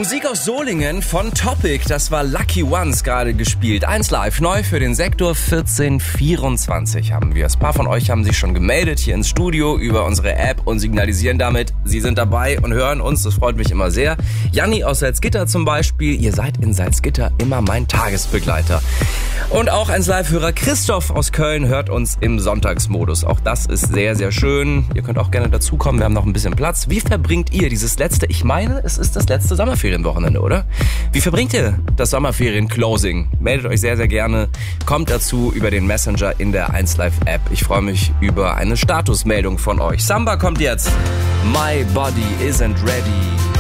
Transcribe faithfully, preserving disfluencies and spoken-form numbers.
Musik aus Solingen von Topic, das war Lucky Ones gerade gespielt. eins live, neu für den Sektor vierzehn vierundzwanzig haben wir es. Ein paar von euch haben sich schon gemeldet hier ins Studio über unsere App und signalisieren damit, sie sind dabei und hören uns. Das freut mich immer sehr. Janni aus Salzgitter zum Beispiel, ihr seid in Salzgitter immer mein Tagesbegleiter. Und auch eins Live-Hörer Christoph aus Köln hört uns im Sonntagsmodus. Auch das ist sehr, sehr schön. Ihr könnt auch gerne dazukommen, wir haben noch ein bisschen Platz. Wie verbringt ihr dieses letzte, ich meine, es ist das letzte Sommerferienwochenende, oder? Wie verbringt ihr das Sommerferien-Closing? Meldet euch sehr, sehr gerne. Kommt dazu über den Messenger in der eins Live-App. Ich freue mich über eine Statusmeldung von euch. Samba kommt jetzt. My body isn't ready.